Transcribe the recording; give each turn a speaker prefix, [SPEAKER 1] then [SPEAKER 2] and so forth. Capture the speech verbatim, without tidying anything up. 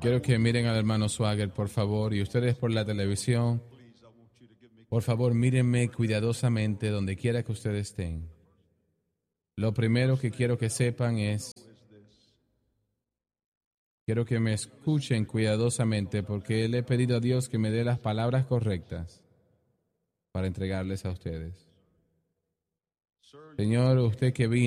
[SPEAKER 1] Quiero que miren al hermano Swagger, por favor, y ustedes por la televisión. Por favor, mírenme cuidadosamente donde quiera que ustedes estén. Lo primero que quiero que sepan es, quiero que me escuchen cuidadosamente porque le he pedido a Dios que me dé las palabras correctas para entregarles a ustedes. Señor, usted que vino